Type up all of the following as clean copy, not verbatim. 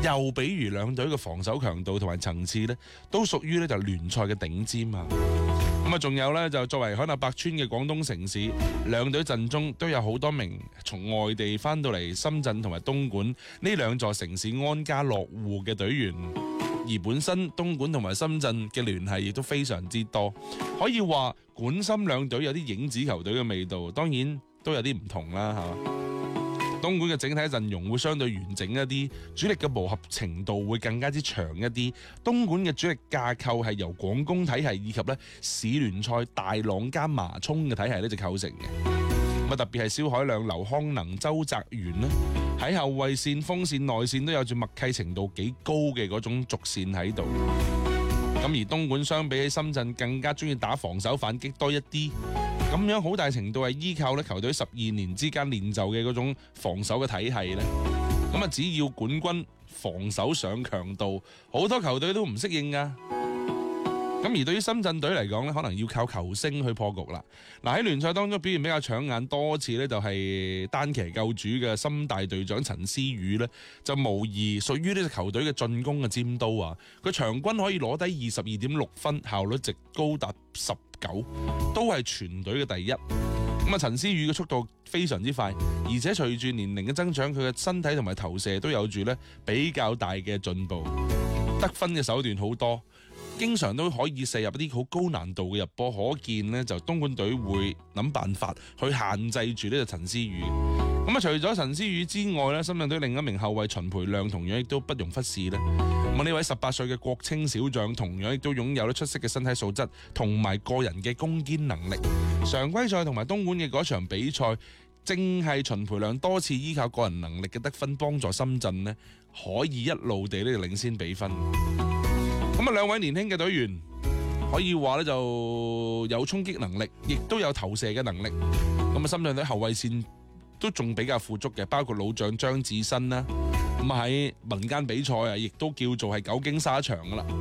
又比如兩隊嘅防守強度同埋層次呢，都屬於呢就聯賽嘅頂尖啊。咁啊，仲有呢，就作為海納百川嘅廣東城市，兩隊陣中都有好多名從外地翻到嚟深圳同埋東莞呢兩座城市安家落戶嘅隊員。而本身東莞同埋深圳嘅聯繫亦都非常之多，可以話莞深兩隊有啲影子球隊嘅味道，當然都有啲唔同啦嚇。東莞嘅整體陣容會相對完整一啲，主力嘅磨合程度會更加之長一啲。東莞嘅主力架構係由廣工體系以及咧市聯賽大朗加麻涌嘅體系咧就構成嘅。咁特別係蕭海亮、劉康能、周澤源咧，喺後衛線、鋒線、內線都有住默契程度幾高嘅嗰種軸線喺度。咁而東莞相比起深圳更加中意打防守反擊多一啲。咁樣好大程度係依靠咧球隊12年之間練就嘅嗰種防守嘅體系咧。咁啊，只要管軍防守上強度，好多球隊都唔適應噶。咁而對於深圳隊嚟講咧，可能要靠球星去破局啦。嗱，喺聯賽當中表現比較搶眼多次咧，就係單騎救主嘅深大隊長陳思宇咧，就無疑屬於呢隻球隊嘅進攻嘅尖刀啊！佢場均可以攞低22.6分，效率值高達19，都係全隊嘅第一。咁啊，陳思宇嘅速度非常之快，而且隨住年齡嘅增長，佢嘅身體同埋投射都有住咧比較大嘅進步，得分嘅手段好多。經常都可以射入一啲好高難度嘅入波，可見呢就東莞隊會諗辦法去限制住呢個陳思宇。咁啊，除咗陳思宇之外呢，深圳隊另一名後衛秦培亮同樣亦都不容忽視呢。咁呢位18歲嘅國青小將，同樣亦都擁有出色嘅身體素質同埋個人嘅攻堅能力。常規賽同埋東莞嘅嗰場比賽，正係秦培亮多次依靠個人能力嘅得分幫助深圳呢可以一路地呢領先比分。咁啊，兩位年輕嘅隊員可以話咧就有衝擊能力，亦都有投射嘅能力。咁啊，深圳隊後衛線都仲比較富足嘅，包括老將張智新啦。咁啊，喺民間比賽啊，亦都叫做係久經沙場噶啦。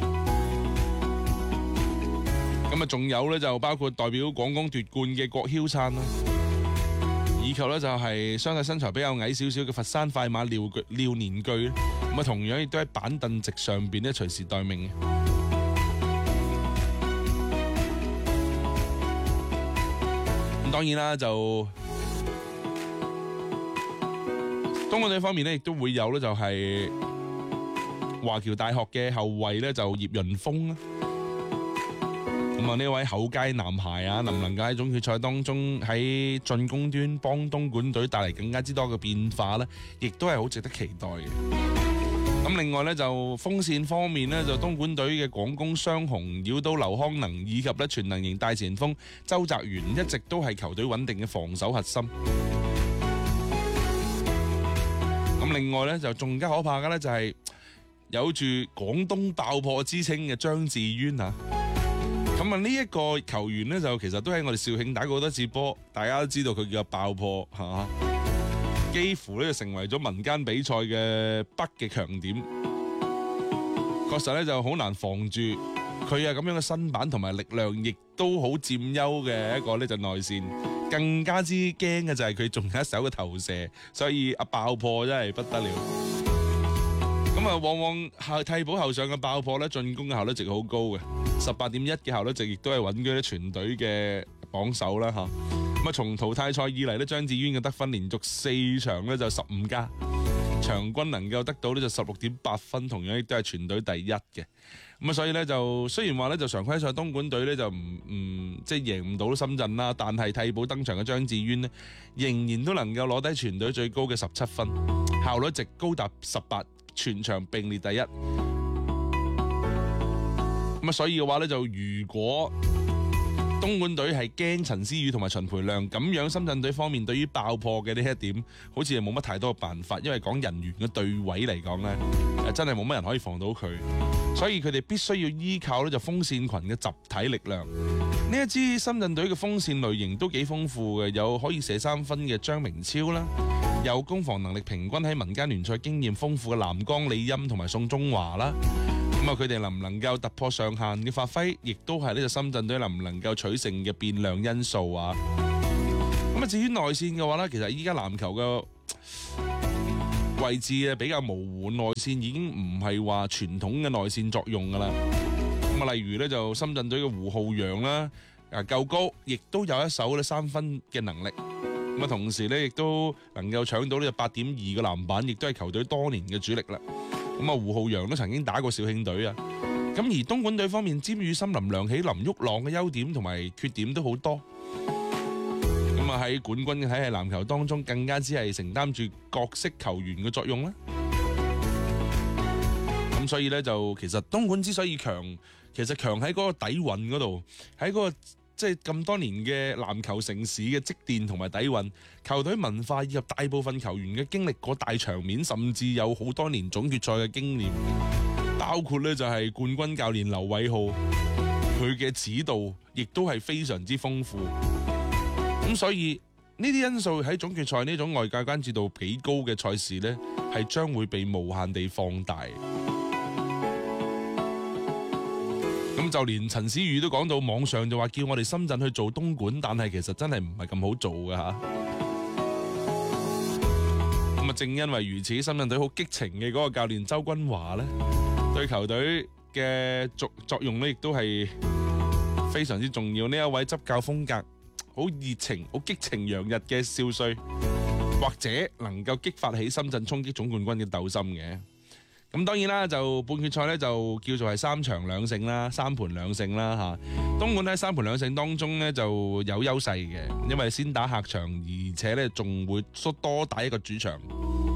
咁啊，仲有咧就包括代表廣工奪冠嘅郭囂燦啦，以及咧就係相對身材比較矮少少嘅佛山快馬廖年巨。咁啊，同樣亦都喺板凳席上邊咧隨時待命嘅。咁當然啦，就東莞隊方面咧，亦都會有咧就係華僑大學嘅後衛咧就葉潤峰啦。咁啊，呢位後街男孩啊，能唔能夠喺總決賽當中喺進攻端幫東莞隊帶嚟更加之多嘅變化呢？亦都係好值得期待嘅。咁另外呢，就鋒線方面呢，就東莞隊嘅廣工雙雄妖刀劉康能以及咧全能型大前鋒周澤源一直都係球隊穩定嘅防守核心。咁另外呢，就仲加可怕嘅呢，就係有住廣東爆破之稱嘅張志淵啊！咁啊，呢一個球員呢，就其實都喺我哋肇慶打過好多次波，大家都知道佢叫爆破嚇，幾乎咧就成為咗民間比賽嘅北嘅強點。確實咧就好難防住佢啊咁樣嘅身板同埋力量，亦都好佔優嘅一個呢就內線。更加之驚嘅就係佢仲有一手嘅投射，所以爆破真係不得了。咁啊，往往替補後上嘅爆破咧，進攻嘅效率值好高嘅，18.1嘅效率值，亦都係穩居全隊嘅榜首啦吓。咁啊，從淘汰賽以嚟咧，張志淵嘅得分連續4場咧就15加，場均能夠得到呢就16.8分，同樣亦都係全隊第一嘅。咁啊，所以咧就雖然話咧就常規賽東莞隊咧就即係贏唔到深圳啦，但係替補登場嘅張志淵呢，仍然都能夠攞低全隊最高嘅17分，效率值高達18。全場並列第一，咁啊，所以嘅話咧，就如果東莞隊係驚陳思宇同埋秦培亮咁樣，深圳隊方面對於爆破嘅呢一點，好似係冇乜太多嘅辦法，因為講人員嘅對位嚟講咧，真係冇乜人可以防到佢，所以佢哋必須要依靠咧就鋒線群嘅集體力量。呢一支深圳隊嘅鋒線類型都幾豐富嘅，有可以射3分嘅張明超啦。有攻防能力平均喺民間聯賽經驗豐富嘅藍江李音同埋宋中華啦，咁啊佢哋能唔能夠突破上限嘅發揮，亦都係呢個深圳隊能唔能夠取勝嘅變量因素啊。咁啊至於內線嘅話呢，其實依家籃球嘅位置比較模糊，內線已經唔係話傳統嘅內線作用㗎啦。咁啊，例如咧就深圳隊嘅胡浩洋啦，夠高，亦都有一手咧3分嘅能力。咁啊，同時咧亦都能夠搶到呢個8.2個籃板，亦都係球隊多年嘅主力啦。咁啊，胡浩洋都曾經打過肇慶隊啊。咁而東莞隊方面，詹宇森、林良喜、林旭朗嘅優點同埋缺點都好多。咁啊，喺冠軍嘅體系籃球當中，更加只係承擔住角色球員嘅作用啦。咁所以咧，就其實東莞之所以強，其實強喺嗰個底蘊嗰度，喺嗰個即係咁多年嘅籃球城市嘅積澱同埋底蘊，球隊文化以及大部分球員嘅經歷過大場面，甚至有好多年總決賽嘅經驗。包括咧就係冠軍教練劉偉浩，佢嘅指導亦都係非常之豐富。咁所以呢啲因素喺總決賽呢種外界關注度幾高嘅賽事呢，係將會被無限地放大。咁就連陳思宇都講到，網上就話叫我哋深圳去做東莞，但係其實真係唔係咁好做㗎吓。咁啊，正因為如此，深圳隊好激情嘅嗰個教練周君華呢，對球隊嘅作用咧，亦都係非常之重要。呢一位執教風格好熱情、好激情洋溢嘅少帥，或者能夠激發起深圳衝擊總冠軍嘅鬥心嘅。咁當然啦，就半決賽咧就叫做係3場2勝啦，3盤2勝啦嚇。東莞喺3盤2勝當中咧就有優勢嘅，因為先打客場，而且咧仲會多打一個主場。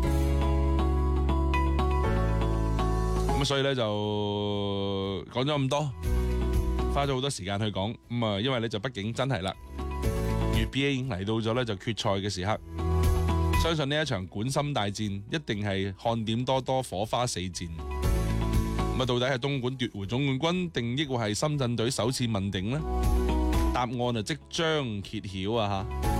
咁所以咧就講咗咁多，花咗好多時間去講。咁啊，因為咧就畢竟真係啦，粵 BA 已經嚟到咗咧就決賽嘅時刻，相信呢一場管心大戰一定係看點多多，火花四濺。咁啊，到底係東莞奪回總冠軍，定抑或係深圳隊首次問鼎呢？答案就即將揭曉啊！吓。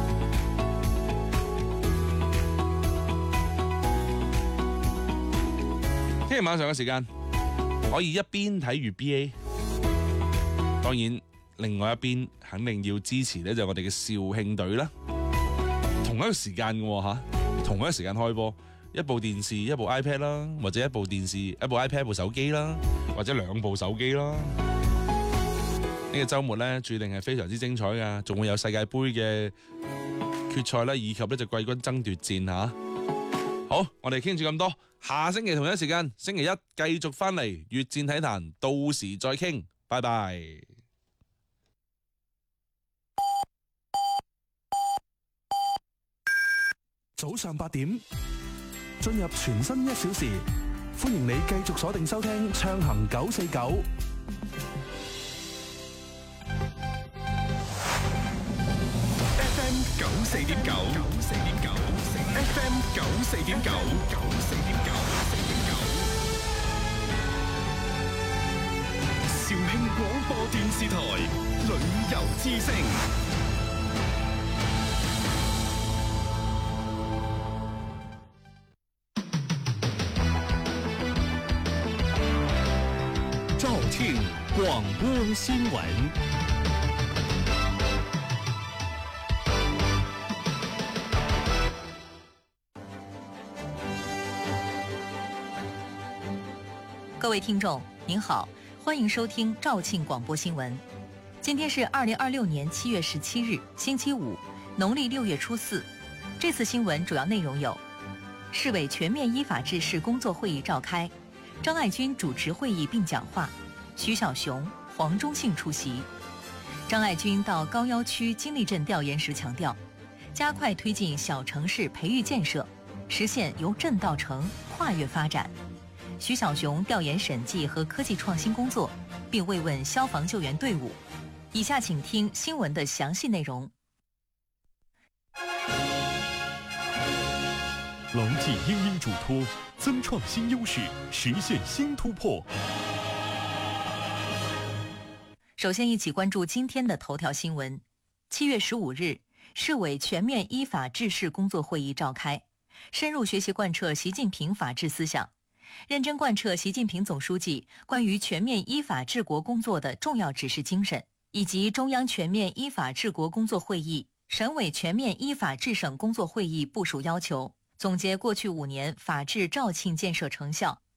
聽日晚上嘅時間，可以一邊睇粵 BA， 當然另外一邊肯定要支持呢就我哋嘅肇慶隊啦。同一個時間嘅吓，同一個時間開波，一部電視一部 iPad 啦，或者一部電視一部 iPad 一部手機啦，或者2部手機啦。呢個週末呢，注定係非常之精彩噶，仲會有世界盃嘅決賽啦，以及呢就季軍爭奪戰吓。好，我哋傾住咁多，下星期同一時間，星期一繼續翻嚟越戰體壇，到時再傾，拜拜。 早上8點，進入全新1小時，歡迎你繼續鎖定收聽暢行949。FM 94.9 FM 94.9肇慶廣播電視台旅遊之聲。肇慶廣播新聞。 各位听众您好，欢迎收听肇庆广播新闻。今天是2026年7月17日星期五，农历6月初4。这次新闻主要内容有：市委全面依法治市工作会议召开，张爱军主持会议并讲话，徐小雄、黄忠信出席。张爱军到高要区金利镇调研时强调，加快推进小城市培育建设，实现由镇到城跨越发展。徐小雄调研审计和科技创新工作，并慰问消防救援队伍。以下请听新闻的详细内容。 牢记因应嘱托，增创新优势，实现新突破。 首先，一起关注今天的头条新闻。7月15日，市委全面依法治市工作会议召开，深入学习贯彻习近平法治思想，认真贯彻习近平总书记关于全面依法治国工作的重要指示精神，以及中央全面依法治国工作会议、省委全面依法治省工作会议部署要求， 总结过去5年法治肇庆建设成效，